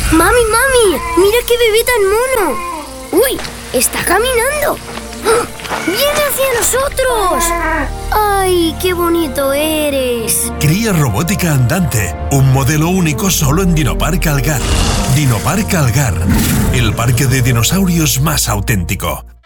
¡Mami, mami! ¡Mira qué bebé tan mono! ¡Uy! ¡Está caminando! ¡Ah! ¡Viene hacia nosotros! ¡Ay, qué bonito eres! Cría robótica andante, un modelo único solo en Dinopark Algar. Dinopark Algar, el parque de dinosaurios más auténtico.